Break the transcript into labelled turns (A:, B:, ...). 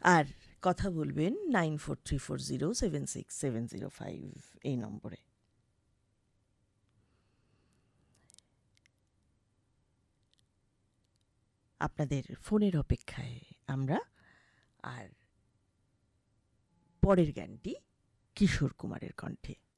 A: আর কথা বলবেন 9434076705 এই নম্বরে। আপনাদের ফোনের অপেক্ষায় আমরা। আর পরের গানটি কিশোর কুমারের কণ্ঠে।